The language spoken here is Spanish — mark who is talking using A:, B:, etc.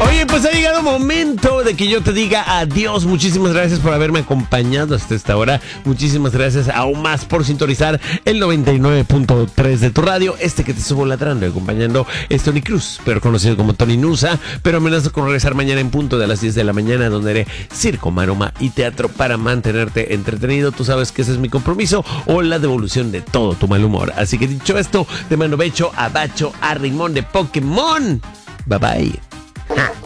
A: Oye, pues ha llegado momento de que yo te diga adiós. Muchísimas gracias por haberme acompañado hasta esta hora. Muchísimas gracias aún más por sintonizar el 99.3 de tu radio. Este que te estuvo ladrando y acompañando es Tony Cruz, pero conocido como Tony Nusa. Pero amenazo con regresar mañana en punto de las 10 de la mañana, donde haré circo, maroma y teatro para mantenerte entretenido. Tú sabes que ese es mi compromiso, o la devolución de todo tu mal humor. Así que dicho esto, te mando becho, abacho, a rimón de Pokémon. Bye bye.